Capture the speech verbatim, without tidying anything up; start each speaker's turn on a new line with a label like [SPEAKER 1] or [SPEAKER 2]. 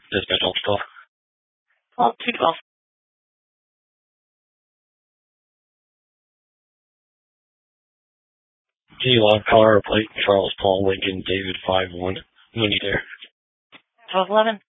[SPEAKER 1] Dispatch all stuff.
[SPEAKER 2] twelve two twelve.
[SPEAKER 1] G one, car plate, Charles Paul Lincoln, David five one. We need there.
[SPEAKER 2] twelve eleven.